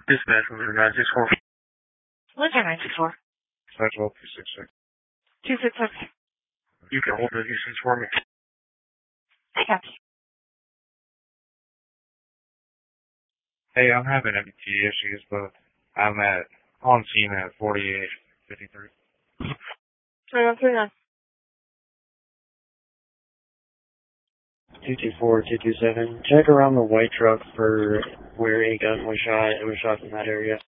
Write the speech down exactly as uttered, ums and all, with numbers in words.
Dispatch one nine six four. One nine six four. Dispatch twelve two six six. Two six six. You can hold the distance for me. I got you. Hey, I'm having M T issues, but I'm at on scene at forty-eight fifty-three. Three one three nine. two two four, two two seven. Check around the white truck for where a gun was shot. It was shot in that area.